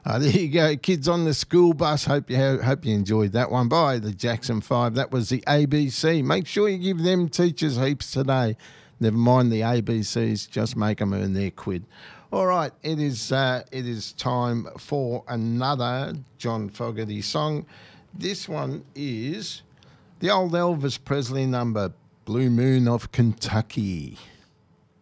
There you go, Kids on the School Bus. Hope you enjoyed that one by the Jackson 5. That was the ABC. Make sure you give them teachers heaps today. Never mind the ABCs, just make them earn their quid. All right, it is time for another John Fogerty song. This one is the old Elvis Presley number, Blue Moon of Kentucky.